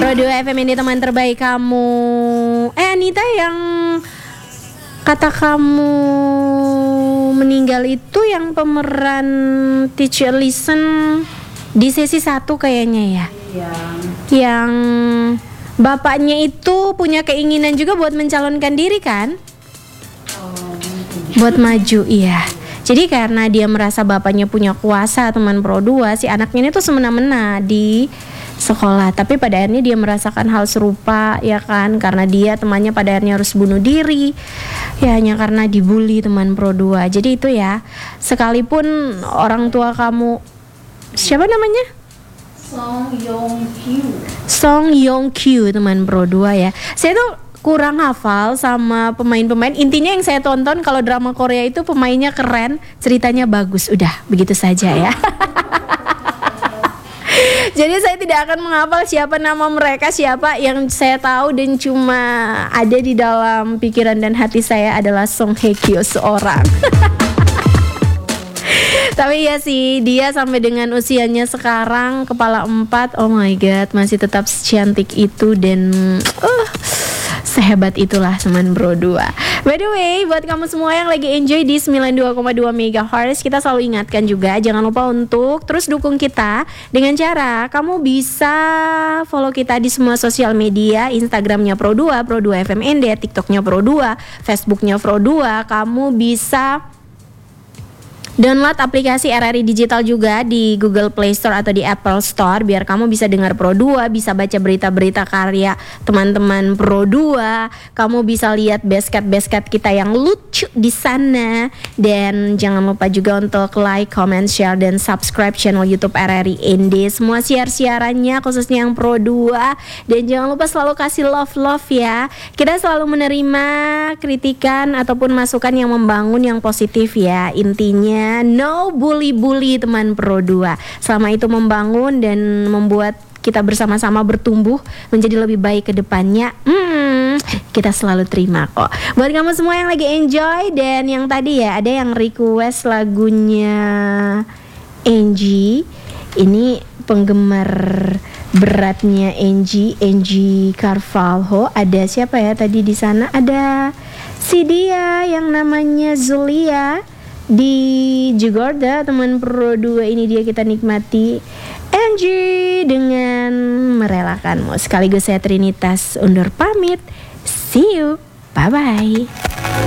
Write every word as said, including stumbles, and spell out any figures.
Pro dua F M ini teman terbaik kamu. Eh Anita, yang kata kamu meninggal itu yang pemeran Teacher Listen di sesi satu kayaknya ya. Yang Yang bapaknya itu punya keinginan juga buat mencalonkan diri kan? oh, Buat maju, iya. Jadi karena dia merasa bapaknya punya kuasa teman Pro dua, si anaknya ini tuh semena-mena di sekolah. Tapi pada akhirnya dia merasakan hal serupa ya kan, karena dia temannya pada akhirnya harus bunuh diri. Ya hanya karena dibully teman Pro dua. Jadi itu ya, sekalipun orang tua kamu, siapa namanya? Song Yong Kyu. Song Yong Kyu teman Pro dua ya. Saya tuh kurang hafal sama pemain-pemain. Intinya yang saya tonton kalau drama Korea itu pemainnya keren, ceritanya bagus. Udah, begitu saja ya. Jadi saya tidak akan menghafal siapa nama mereka, siapa. Yang saya tahu dan cuma ada di dalam pikiran dan hati saya adalah Song Hye Kyo seorang. Tapi ya sih, dia sampai dengan usianya sekarang kepala empat, oh my god, masih tetap cantik itu dan uh, sehebat itulah teman Pro dua. By the way, buat kamu semua yang lagi enjoy di sembilan puluh dua koma dua megahertz, kita selalu ingatkan juga, jangan lupa untuk terus dukung kita dengan cara kamu bisa follow kita di semua sosial media. Instagramnya Pro dua, Pro dua F M N D, TikToknya Pro dua, Facebooknya Pro dua. Kamu bisa download aplikasi R R I Digital juga di Google Play Store atau di Apple Store, biar kamu bisa dengar Pro dua, bisa baca berita-berita karya teman-teman Pro dua, kamu bisa lihat basket-basket kita yang lucu di sana. Dan jangan lupa juga untuk like, comment, share, dan subscribe channel YouTube R R I N D, semua siar-siarannya khususnya yang Pro dua. Dan jangan lupa selalu kasih love-love ya. Kita selalu menerima kritikan ataupun masukan yang membangun, yang positif ya. Intinya no bully-bully teman Pro dua. Selama itu membangun dan membuat kita bersama-sama bertumbuh menjadi lebih baik ke depannya, hmm, kita selalu terima kok. Buat kamu semua yang lagi enjoy dan yang tadi ya ada yang request lagunya Angie. Ini penggemar beratnya Angie, Angie Carvalho. Ada siapa ya tadi di sana? Ada si dia yang namanya Zulia di Jogorda teman Pro dua. Ini dia kita nikmati Angie dengan Merelakanmu. Sekaligus saya Trinitas undur pamit. See you, bye bye.